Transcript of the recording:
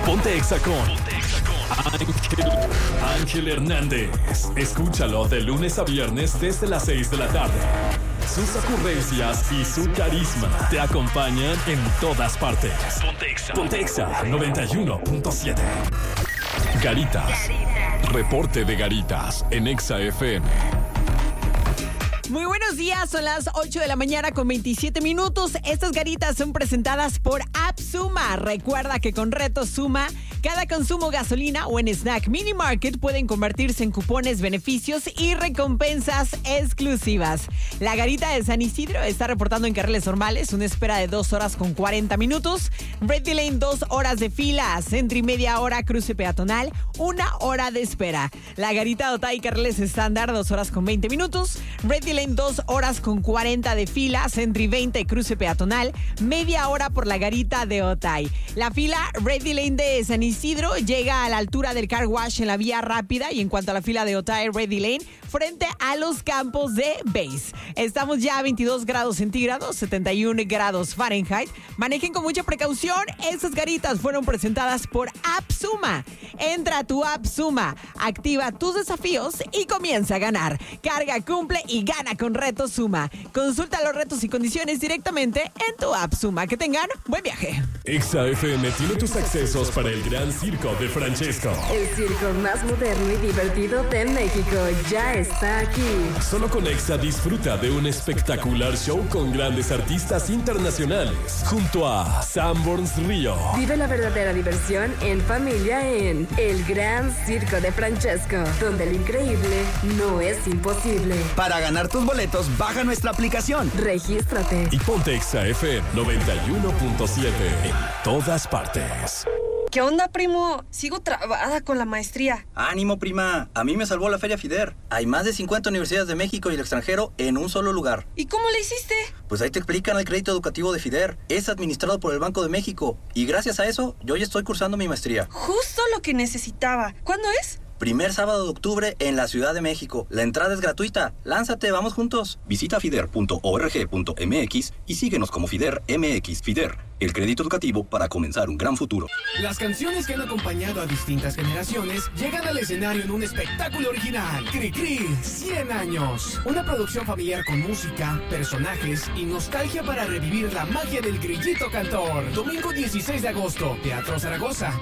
Ponte Exa con Ángel Hernández. Escúchalo de lunes a viernes desde las 6 de la tarde. Sus ocurrencias y su carisma te acompañan en todas partes. Ponte Exa 91.7. Garitas. Reporte de Garitas en Exa FM. Muy buenos días, son las 8 de la mañana con 27 minutos. Estas garitas son presentadas por App Suma. Recuerda que con Reto Suma, cada consumo gasolina o en Snack Mini Market pueden convertirse en cupones, beneficios y recompensas exclusivas. La garita de San Isidro está reportando en carriles normales una espera de 2 horas con 40 minutos. Ready Lane 2 horas de fila, centro y media hora cruce peatonal, 1 hora de espera. La garita de Otay carriles estándar 2 horas con 20 minutos. Ready Lane 2 horas con 40 de fila, centro y 20 cruce peatonal, media hora por la garita de Otay. La fila Ready Lane de San Isidro llega a la altura del car wash en la vía rápida, y en cuanto a la fila de Otay Ready Lane, frente a los campos de Base. Estamos ya a 22 grados centígrados, 71 grados Fahrenheit. Manejen con mucha precaución. Estas garitas fueron presentadas por App Suma. Entra a tu App Suma, activa tus desafíos y comienza a ganar. Carga, cumple y gana con Reto Suma. Consulta los retos y condiciones directamente en tu App Suma. Que tengan buen viaje. Exa FM tiene tus accesos para el Gran Circo de Francesco. El circo más moderno y divertido de México ya está aquí. Solo con Exa disfruta de un espectacular show con grandes artistas internacionales, junto a Sanborns Río. Vive la verdadera diversión en familia en El Gran Circo de Francesco, donde lo increíble no es imposible. Para ganar tus boletos, baja nuestra aplicación. Regístrate. Y ponte Exa FM 91.7 en todas partes. ¿Qué onda, primo? Sigo trabada con la maestría. Ánimo, prima. A mí me salvó la Feria FIDER. Hay más de 50 universidades de México y el extranjero en un solo lugar. ¿Y cómo le hiciste? Pues ahí te explican el crédito educativo de FIDER. Es administrado por el Banco de México. Y gracias a eso, yo ya estoy cursando mi maestría. Justo lo que necesitaba. ¿Cuándo es? Primer sábado de octubre en la Ciudad de México. La entrada es gratuita. Lánzate, vamos juntos. Visita fider.org.mx y síguenos como FIDER MX. FIDER, el crédito educativo para comenzar un gran futuro. Las canciones que han acompañado a distintas generaciones llegan al escenario en un espectáculo original. Cri-Cri, 100 años. Una producción familiar con música, personajes y nostalgia para revivir la magia del grillito cantor. Domingo 16 de agosto, Teatro Zaragoza.